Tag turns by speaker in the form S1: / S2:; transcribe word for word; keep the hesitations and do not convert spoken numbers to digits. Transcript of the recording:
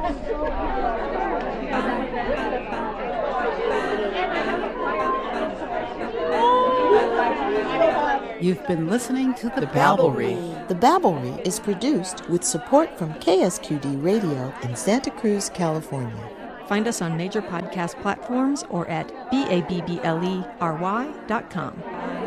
S1: You've been listening to The Babblery.
S2: The Babblery is produced with support from K S Q D Radio in Santa Cruz, California.
S3: Find us on major podcast platforms or at babble ry dot com.